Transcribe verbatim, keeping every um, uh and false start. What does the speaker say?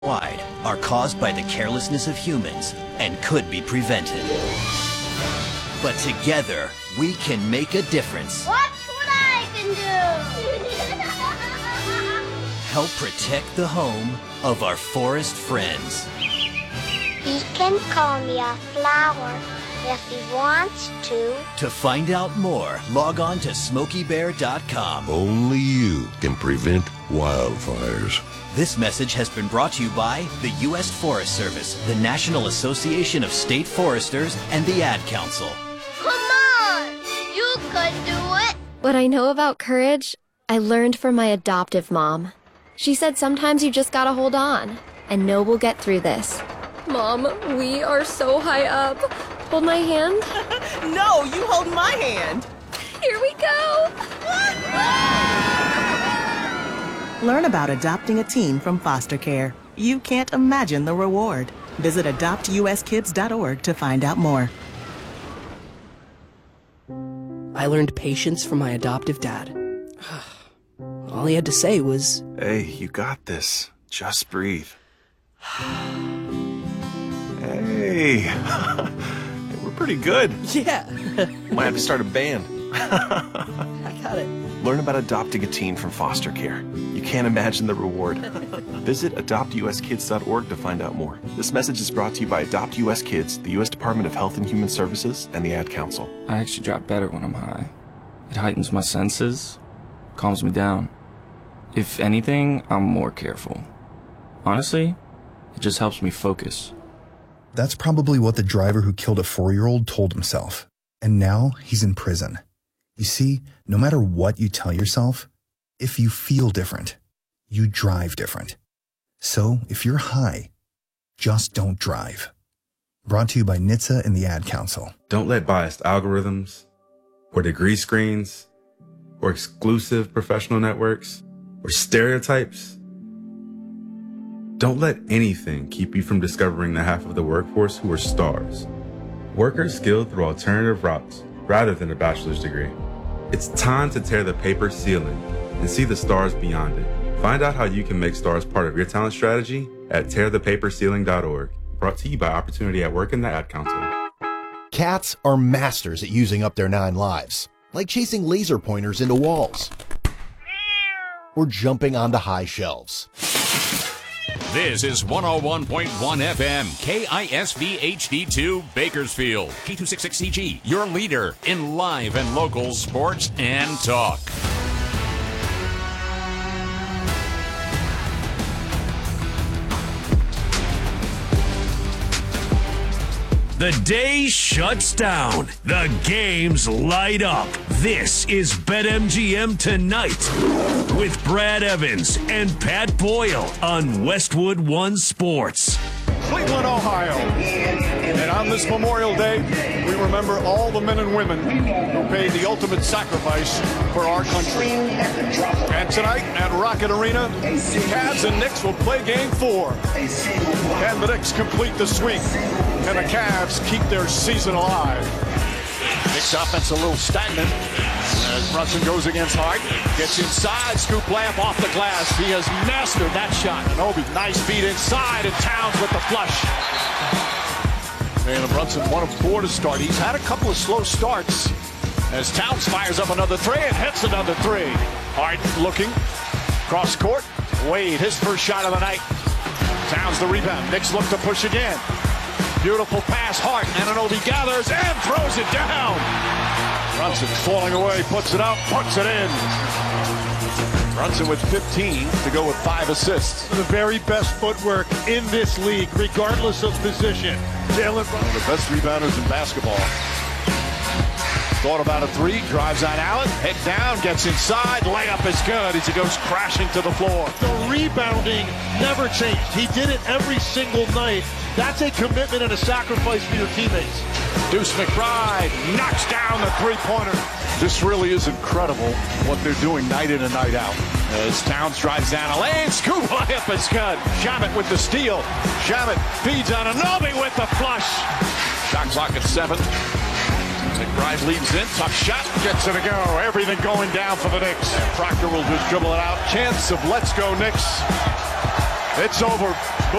wide are caused by the carelessness of humans and could be prevented. But together, we can make a difference. Watch what I can do! Help protect the home of our forest friends. He can call me a flower if he wants to. To find out more, log on to Smokey Bear dot com. Only you can prevent wildfires. This message has been brought to you by the U S Forest Service, the National Association of State Foresters, and the Ad Council. Come on! You could do it! What I know about courage, I learned from my adoptive mom. She said sometimes you just gotta hold on, and know we'll get through this. Mom, we are so high up. Hold my hand. No, you hold my hand. Here we go. Learn about adopting a teen from foster care. You can't imagine the reward. Visit adopt U S kids dot org to find out more. I learned patience from my adoptive dad. All he had to say was, "Hey, you got this. Just breathe." Hey, we're pretty good. yeah. Might have to start a band. I got it. Learn about adopting a teen from foster care. You can't imagine the reward. Visit adopt U S kids dot org to find out more. This message is brought to you by Adopt U S Kids, the U S Department of Health and Human Services, and the Ad Council. I actually drop better when I'm high. It heightens my senses, calms me down. If anything, I'm more careful. Honestly, it just helps me focus. That's probably what the driver who killed a four-year-old told himself. And now he's in prison. You see, no matter what you tell yourself, if you feel different, you drive different. So if you're high, just don't drive. Brought to you by N H T S A and the Ad Council. Don't let biased algorithms, or degree screens, or exclusive professional networks, or stereotypes. Don't let anything keep you from discovering the half of the workforce who are stars. Workers skilled through alternative routes rather than a bachelor's degree. It's time to tear the paper ceiling and see the stars beyond it. Find out how you can make stars part of your talent strategy at tear the paper ceiling dot org. Brought to you by Opportunity at Work and the Ad Council. Cats are masters at using up their nine lives, like chasing laser pointers into walls or jumping onto high shelves. This is one oh one point one F M, K I S V H D two, Bakersfield. K two sixty-six C G, your leader in live and local sports and talk. The day shuts down. The games light up. This is BetMGM Tonight with Brad Evans and Pat Boyle on Westwood One Sports. Cleveland, Ohio. And on this Memorial Day, we remember all the men and women who paid the ultimate sacrifice for our country. And tonight at Rocket Arena, Cavs and Knicks will play game four. Can the Knicks complete the sweep? Can the Cavs keep their season alive? Knicks offense a little stagnant as Brunson goes against Hart. Gets inside, scoop layup off the glass. He has mastered that shot. Obi, nice feed inside, and Towns with the flush. And Brunson one of four to start. He's had a couple of slow starts as Towns fires up another three and hits another three. Hart looking, cross court. Wade, his first shot of the night. Towns the rebound. Knicks look to push again. Beautiful pass, Hart. Anunoby gathers and throws it down. Brunson falling away, puts it up, puts it in. Brunson with fifteen to go with five assists. The very best footwork in this league, regardless of position. Jalen Brunson, one of the best rebounders in basketball. Thought about a three, drives on Allen, head down, gets inside, layup is good as he goes crashing to the floor. The rebounding never changed. He did it every single night. That's a commitment and a sacrifice for your teammates. Deuce McBride knocks down the three-pointer. This really is incredible what they're doing night in and night out. As Towns drives down a lane, scoop layup is good. Shamet with the steal. Shamet feeds on Anunoby with the flush. Shot clock at seven. McBride leads in, tough shot, gets it to go. Everything going down for the Knicks. And Proctor will just dribble it out. Chance of let's go Knicks. It's over.